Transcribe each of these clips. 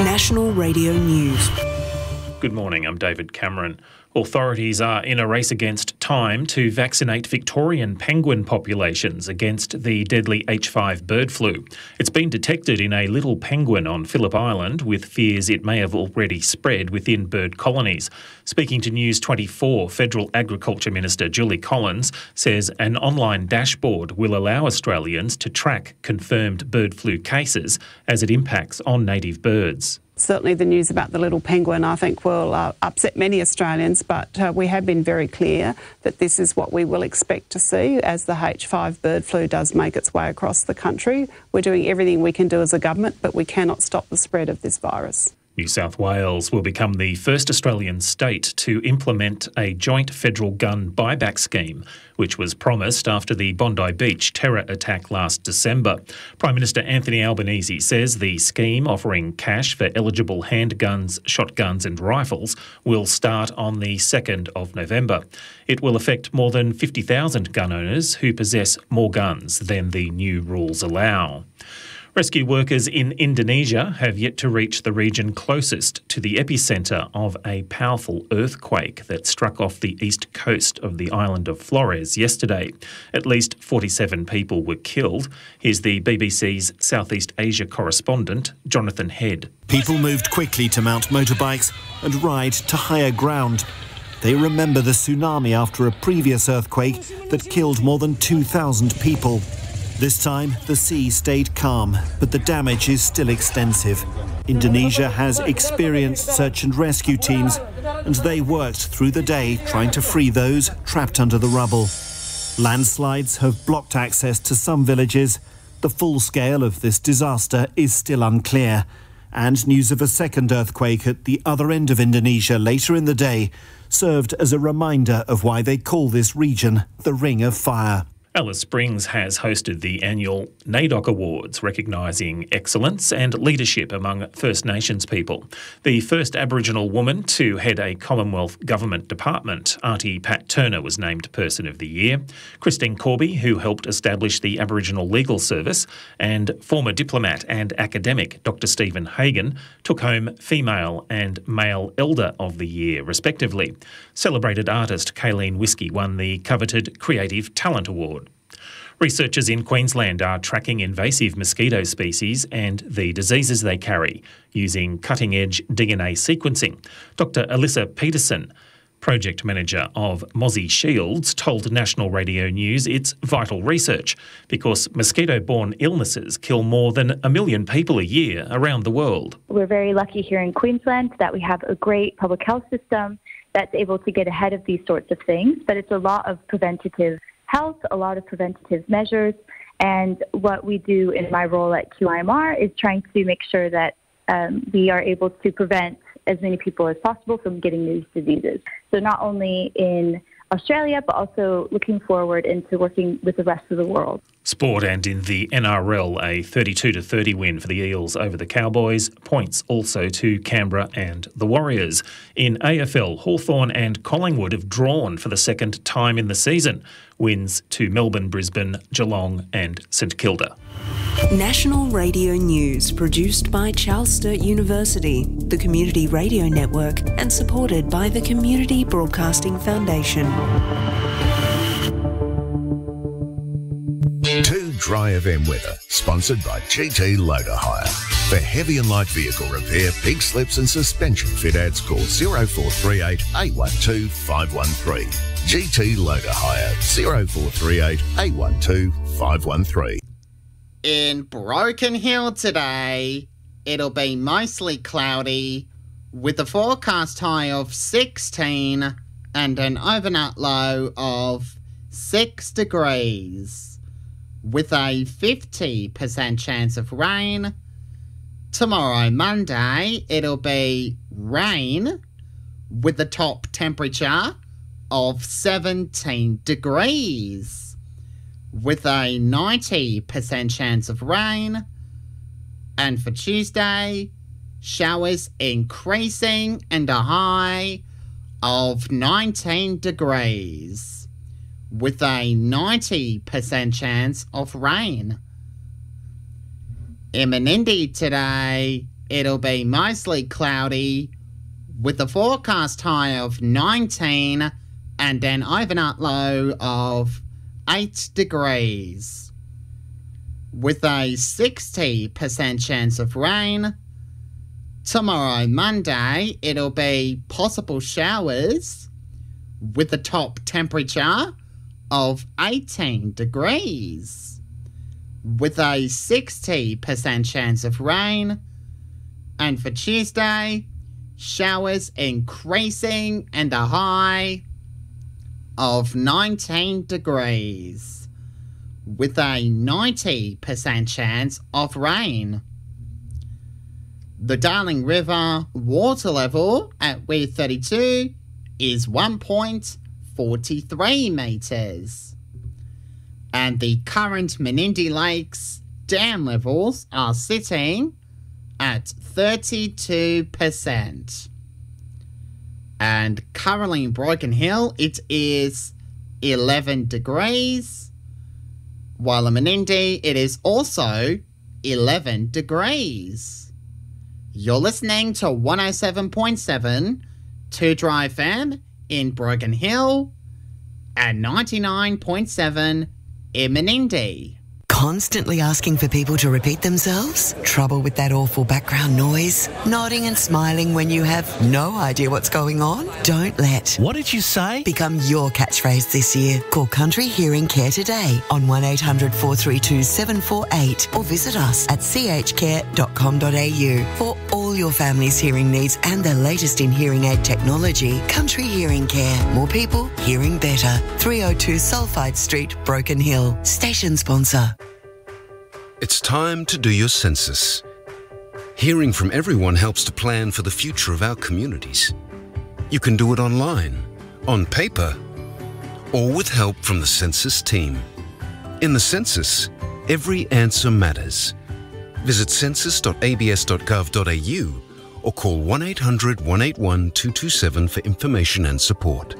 National Radio News. Good morning, I'm David Cameron. Authorities are in a race against time to vaccinate Victorian penguin populations against the deadly H5 bird flu. It's been detected in a little penguin on Phillip Island, with fears it may have already spread within bird colonies. Speaking to News 24, Federal Agriculture Minister Julie Collins says an online dashboard will allow Australians to track confirmed bird flu cases as it impacts on native birds. Certainly the news about the little penguin, I think, will upset many Australians, but we have been very clear that this is what we will expect to see as the H5 bird flu does make its way across the country. We're doing everything we can do as a government, but we cannot stop the spread of this virus. New South Wales will become the first Australian state to implement a joint federal gun buyback scheme, which was promised after the Bondi Beach terror attack last December. Prime Minister Anthony Albanese says the scheme, offering cash for eligible handguns, shotguns and rifles, will start on the 2nd of November. It will affect more than 50,000 gun owners who possess more guns than the new rules allow. Rescue workers in Indonesia have yet to reach the region closest to the epicentre of a powerful earthquake that struck off the east coast of the island of Flores yesterday. At least 47 people were killed. Here's the BBC's Southeast Asia correspondent, Jonathan Head. People moved quickly to mount motorbikes and ride to higher ground. They remember the tsunami after a previous earthquake that killed more than 2,000 people. This time, the sea stayed calm, but the damage is still extensive. Indonesia has experienced search and rescue teams, and they worked through the day trying to free those trapped under the rubble. Landslides have blocked access to some villages. The full scale of this disaster is still unclear, and news of a second earthquake at the other end of Indonesia later in the day served as a reminder of why they call this region the Ring of Fire. Alice Springs has hosted the annual NAIDOC Awards, recognising excellence and leadership among First Nations people. The first Aboriginal woman to head a Commonwealth Government department, Auntie Pat Turner, was named Person of the Year. Christine Corby, who helped establish the Aboriginal Legal Service, and former diplomat and academic Dr Stephen Hagan took home Female and Male Elder of the Year, respectively. Celebrated artist Kayleen Whiskey won the coveted Creative Talent Award. Researchers in Queensland are tracking invasive mosquito species and the diseases they carry using cutting-edge DNA sequencing. Dr Alyssa Peterson, project manager of Mozzie Shields, told National Radio News it's vital research because mosquito-borne illnesses kill more than 1 million people a year around the world. We're very lucky here in Queensland that we have a great public health system that's able to get ahead of these sorts of things, but it's a lot of preventative health, a lot of preventative measures, and what we do in my role at QIMR is trying to make sure that we are able to prevent as many people as possible from getting these diseases. So not only in Australia, but also looking forward into working with the rest of the world. Sport, and in the NRL, a 32-30 win for the Eels over the Cowboys. Points also to Canberra and the Warriors. In AFL, Hawthorn and Collingwood have drawn for the second time in the season. Wins to Melbourne, Brisbane, Geelong and St Kilda. National Radio News, produced by Charles Sturt University, the Community Radio Network, and supported by the Community Broadcasting Foundation. Too Dry FM weather, sponsored by GT Loader Hire. For heavy and light vehicle repair, pig slips and suspension fit outs, call 0438 812 513. GT Loader Hire, 0438 812 513. In Broken Hill today, it'll be mostly cloudy with a forecast high of 16 and an overnight low of 6 degrees with a 50% chance of rain. Tomorrow, Monday, it'll be rain with the top temperature of 17 degrees. With a 90% chance of rain. And for Tuesday, showers increasing and a high of 19 degrees with a 90% chance of rain. In Menindee today, it'll be mostly cloudy with a forecast high of 19 and an overnight low of 8 degrees. With a 60% chance of rain. Tomorrow, Monday, it'll be possible showers with a top temperature of 18 degrees. With a 60% chance of rain. And for Tuesday, showers increasing and a high of 19 degrees. With a 90% chance of rain. The Darling River water level at Weir 32 is 1.43 metres. And the current Menindee Lakes dam levels are sitting at 32%. And currently in Broken Hill, it is 11 degrees. While in Menindee, it is also 11 degrees. You're listening to 107.7 2 Dry FM in Broken Hill and 99.7 in Menindee. Constantly asking for people to repeat themselves? Trouble with that awful background noise? Nodding and smiling when you have no idea what's going on? Don't let What did you say? become your catchphrase this year. Call Country Hearing Care today on 1800 432 748 or visit us at chcare.com.au for all your family's hearing needs and the latest in hearing aid technology. Country Hearing Care. More people hearing better. 302 Sulphide Street, Broken Hill. Station sponsor. It's time to do your census. Hearing from everyone helps to plan for the future of our communities. You can do it online, on paper, or with help from the census team. In the census, every answer matters. Visit census.abs.gov.au or call 1-800 181 227 for information and support.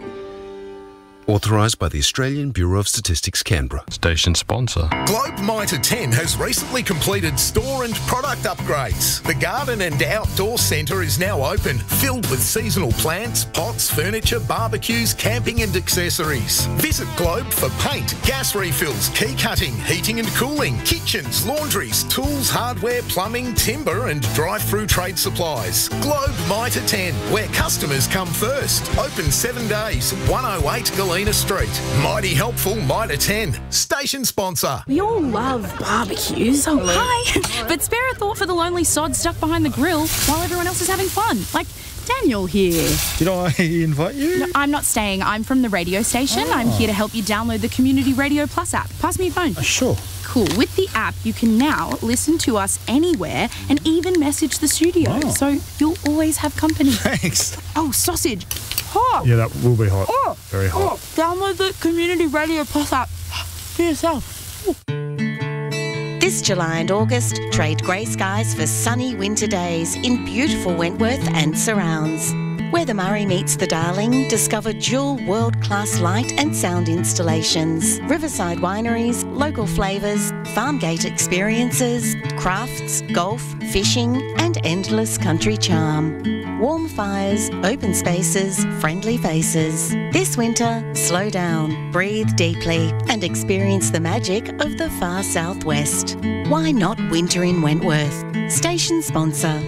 Authorised by the Australian Bureau of Statistics, Canberra. Station sponsor. Globe Mitre 10 has recently completed store and product upgrades. The garden and outdoor centre is now open, filled with seasonal plants, pots, furniture, barbecues, camping and accessories. Visit Globe for paint, gas refills, key cutting, heating and cooling, kitchens, laundries, tools, hardware, plumbing, timber and drive-through trade supplies. Globe Mitre 10, where customers come first. Open 7 days, 108 Galena Street. Mighty helpful, Mitre 10. Station sponsor. We all love barbecues. Oh, hi. But spare a thought for the lonely sod stuck behind the grill while everyone else is having fun. Like Daniel here. Did I invite you? No, I'm not staying. I'm from the radio station. I'm here to help you download the Community Radio Plus app. Pass me your phone. Sure. Cool. With the app, you can now listen to us anywhere and even message the studio. Oh. So you'll always have company. Thanks. Oh, sausage. Hot. Yeah, that will be hot. Oh. Very hot. Download the Community Radio Plus app for yourself. Ooh. This July and August, trade grey skies for sunny winter days in beautiful Wentworth and surrounds. Where the Murray meets the Darling, discover dual world-class light and sound installations, riverside wineries, local flavours, farmgate experiences, crafts, golf, fishing and endless country charm. Warm fires, open spaces, friendly faces. This winter, slow down, breathe deeply and experience the magic of the far southwest. Why not winter in Wentworth? Station sponsor.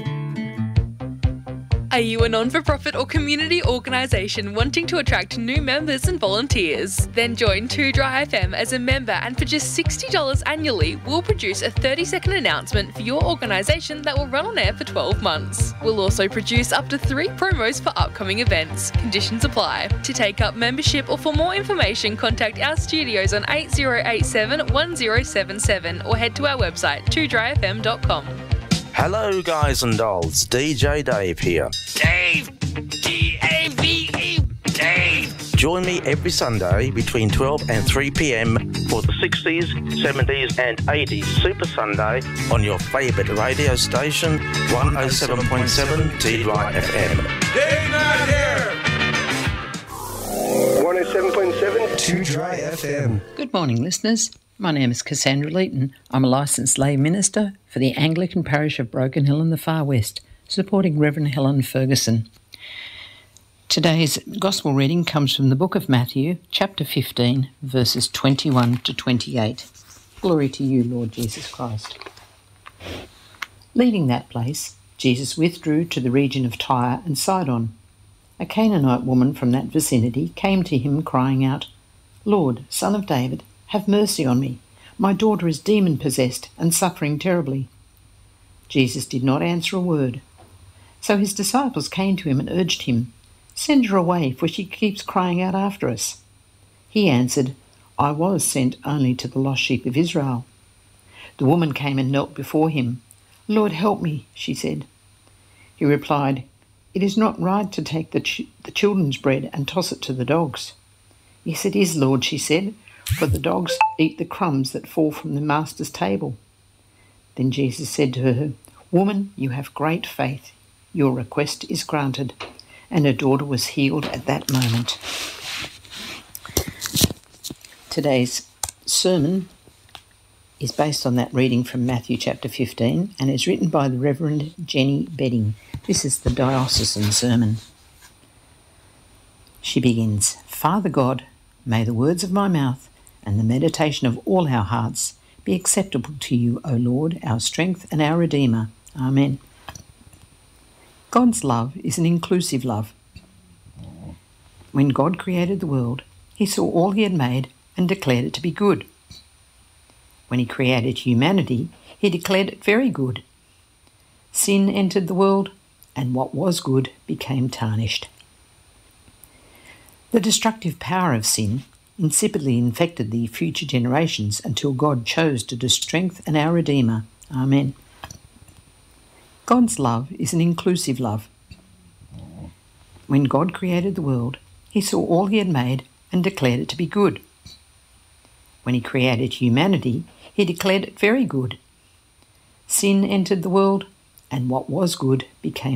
Are you a non-for-profit or community organisation wanting to attract new members and volunteers? Then join 2 Dry FM as a member and for just $60 annually, we'll produce a 30-second announcement for your organisation that will run on air for 12 months. We'll also produce up to 3 promos for upcoming events. Conditions apply. To take up membership or for more information, contact our studios on 8087 1077 or head to our website 2dryfm.com. Hello guys and dolls, DJ Dave here. Dave! D-A-V-E! Dave! Join me every Sunday between 12 and 3 p.m. for the 60s, 70s and 80s Super Sunday on your favourite radio station, 107.7 T-Dry FM. Dave not here! 107.7 2 Dry FM. Good morning, listeners. My name is Cassandra Leeton. I'm a licensed lay minister, for the Anglican parish of Broken Hill in the Far West, supporting Reverend Helen Ferguson. Today's Gospel reading comes from the book of Matthew, chapter 15, verses 21 to 28. Glory to you, Lord Jesus Christ. Leaving that place, Jesus withdrew to the region of Tyre and Sidon. A Canaanite woman from that vicinity came to him crying out, "Lord, Son of David, have mercy on me. My daughter is demon-possessed and suffering terribly." Jesus did not answer a word. So his disciples came to him and urged him, "Send her away, for she keeps crying out after us." He answered, "I was sent only to the lost sheep of Israel." The woman came and knelt before him. "Lord, help me," she said. He replied, "It is not right to take the children's bread and toss it to the dogs." "Yes, it is, Lord," she said, "for the dogs eat the crumbs that fall from the master's table." Then Jesus said to her, "Woman, you have great faith. Your request is granted." And her daughter was healed at that moment. Today's sermon is based on that reading from Matthew chapter 15 and is written by the Reverend Jenny Bedding. This is the diocesan sermon. She begins, "Father God, may the words of my mouth and the meditation of all our hearts be acceptable to you, O Lord, our strength and our Redeemer. Amen." God's love is an inclusive love. When God created the world, he saw all he had made and declared it to be good. When he created humanity, he declared it very good. Sin entered the world, and what was good became tarnished. The destructive power of sin insipidly infected the future generations until God chose to strengthen our Redeemer. Amen. God's love is an inclusive love. When God created the world, he saw all he had made and declared it to be good. When he created humanity, he declared it very good. Sin entered the world, and what was good became